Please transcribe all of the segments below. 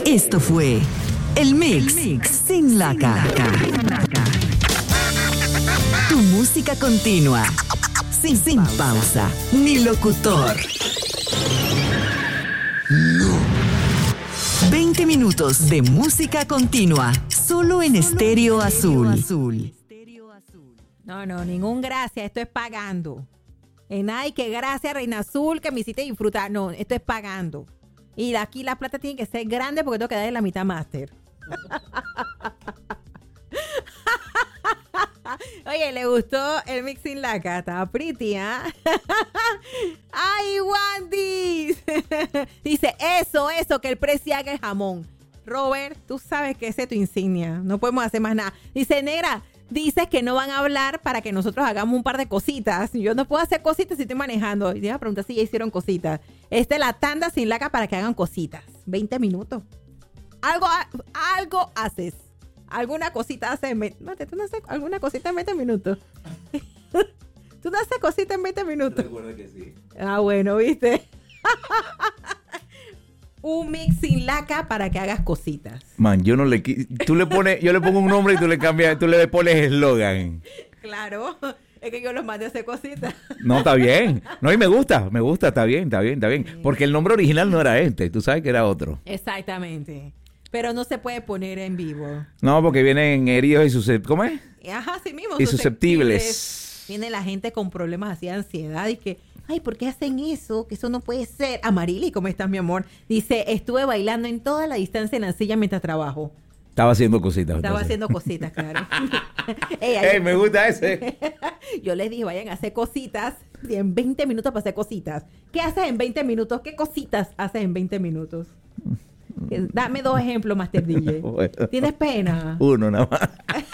Esto fue El Mix, sin laca. Tu música continua, sin pausa, ni locutor. 20 minutos de música continua, solo en Estéreo Azul. No, ningún gracias, esto es pagando. Ay, que gracias, Reina Azul, que me hiciste disfrutar. No, esto es pagando. Y aquí la plata tiene que ser grande porque tengo que darle la mitad máster. Oye, ¿le gustó el mix sin laca? Está pretty, ¿ah? ¡Ay, Wandy! Dice, eso, que el precio haga el jamón. Robert, tú sabes que esa es tu insignia. No podemos hacer más nada. Dice, negra, dices que no van a hablar para que nosotros hagamos un par de cositas. Yo no puedo hacer cositas si estoy manejando. Y te iba a preguntar si ya hicieron cositas. Esta es la tanda sin laca para que hagan cositas. 20 minutos. Algo haces. Alguna cosita haces en 20... Mate, tú no haces alguna cosita en 20 minutos. Tú no haces cosita en 20 minutos. Recuerda que sí. Ah, bueno, ¿viste? Un mix sin laca para que hagas cositas. Man, yo le pongo un nombre y tú le cambias, tú le pones eslogan. Claro, es que yo los mandé a hacer cositas. No, está bien. No, y me gusta, está bien. Porque el nombre original no era este, tú sabes que era otro. Exactamente. Pero no se puede poner en vivo. No, porque vienen heridos y susceptibles. ¿Cómo es? Ajá, sí mismo. Y susceptibles. Viene la gente con problemas así de ansiedad y que, ay, ¿por qué hacen eso? Que eso no puede ser. Amarili, ¿cómo estás, mi amor? Dice, estuve bailando en toda la distancia en la silla mientras trabajo. Estaba haciendo cositas. Estaba haciendo cositas, claro. Ey, me gusta ese. Yo les dije, vayan a hacer cositas. En 20 minutos para hacer cositas. ¿Qué haces en 20 minutos? ¿Qué cositas haces en 20 minutos? Dame 2 ejemplos, Master DJ. Bueno, ¿tienes pena? Uno nada más.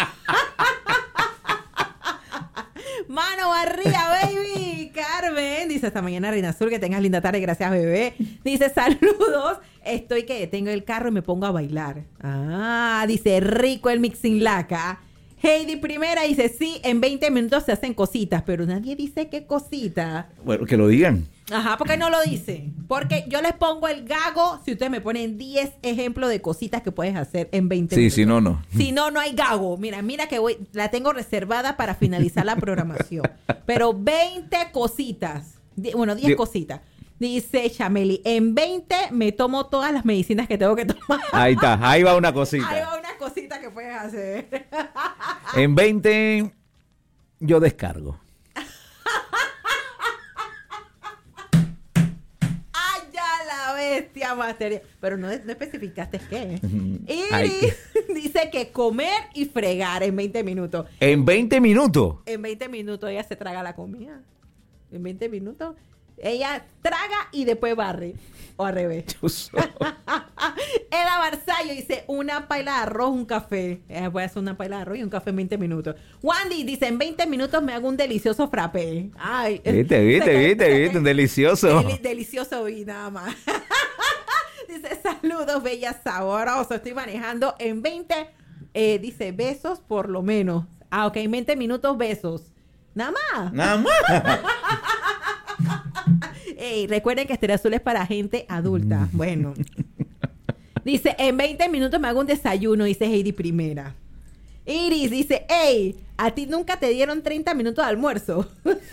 Mano barría, baby. Carmen dice, hasta mañana, Reina Azul, que tengas linda tarde. Gracias, bebé. Dice, saludos. Estoy que tengo el carro y me pongo a bailar. Ah, dice, rico el mix sin laca. Heidi Primera dice, sí, en 20 minutos se hacen cositas, pero nadie dice qué cosita. Bueno, que lo digan. Ajá, ¿por qué no lo dice? Porque yo les pongo el gago si ustedes me ponen 10 ejemplos de cositas que puedes hacer en 20 minutos. Sí, si no, no. Si no, no hay gago. Mira que la tengo reservada para finalizar la programación. Pero 20 cositas. Bueno, 10 cositas. Dice Chameli, en 20 me tomo todas las medicinas que tengo que tomar. Ahí está, ahí va una cosita. Ahí va una cosita que puedes hacer. En 20 yo descargo. Bestia materia. Pero no especificaste qué. Iris dice que comer y fregar en 20 minutos. ¿En 20 minutos? En 20 minutos ella se traga la comida. En 20 minutos ella traga y después barre. O al revés. Eda Barzallo dice, una paila de arroz, un café. Voy a hacer una paila de arroz y un café en 20 minutos. Wandy dice, en 20 minutos me hago un delicioso frappé. Ay, Viste, un delicioso. Delicioso y nada más. Dice, saludos, bella sabroso. Estoy manejando en 20, dice, besos por lo menos. Ah, ok, en 20 minutos besos. Nada más. Ey, recuerden que Estéreo Azul es para gente adulta. Bueno. Dice, en 20 minutos me hago un desayuno, dice Heidi Primera. Iris dice, ey, ¿a ti nunca te dieron 30 minutos de almuerzo?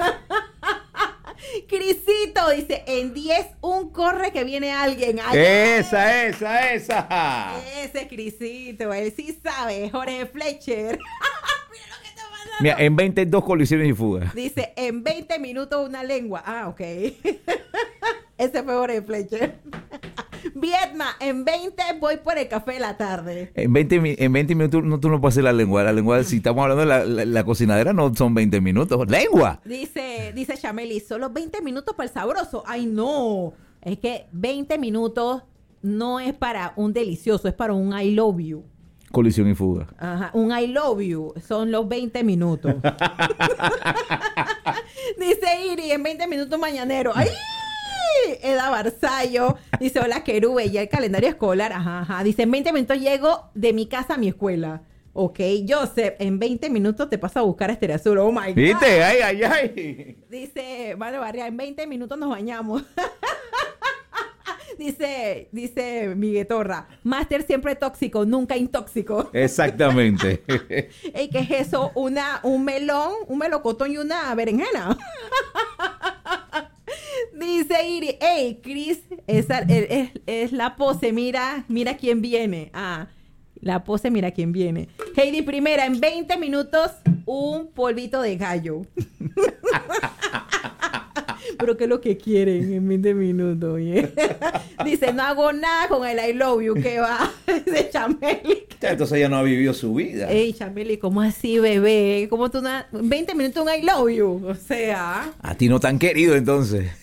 Crisito dice, en 10 un corre que viene alguien. Ay, esa. Ese Crisito, él sí sabe. Jorge Fletcher. Mira, en 20 2 colisiones y fugas. Dice, en 20 minutos una lengua. Ah, ok. Ese fue Jorge Fletcher. Vietma, en 20 voy por el café de la tarde. En 20 minutos tú no puedes hacer la lengua. La lengua, si estamos hablando de la cocinadera, no son 20 minutos. ¡Lengua! Dice Chameli, solo 20 minutos para el sabroso. Ay, no. Es que 20 minutos no es para un delicioso, es para un I love you. Colisión y fuga. Ajá, un I love you son los 20 minutos. Dice Iri, en 20 minutos mañanero. ¡Ay! Eda Barzallo dice, hola Querube, ya el calendario escolar. Ajá. Dice, en 20 minutos llego de mi casa a mi escuela. Ok, Joseph, en 20 minutos te paso a buscar a Estéreo Azul. Oh my God. ¿Viste? Ay. Dice, vale, Barria, en 20 minutos nos bañamos. Dice Miguel Torra, Master siempre tóxico, nunca intóxico. Exactamente. Ey, ¿qué es eso? Un melón, un melocotón y una berenjena. Dice Iri, hey, Chris, es la pose, mira quién viene. Ah, la pose, mira quién viene. Heidi Primera, en 20 minutos, un polvito de gallo. Pero ¿qué es lo que quieren en 20 minutos? Oye? Dice, no hago nada con el I love you, ¿qué va? Dice Chameli. Entonces ella no ha vivido su vida. Ey, Chameli, ¿cómo así, bebé? ¿Cómo tú 20 minutos un I love you? O sea... A ti no tan querido, entonces.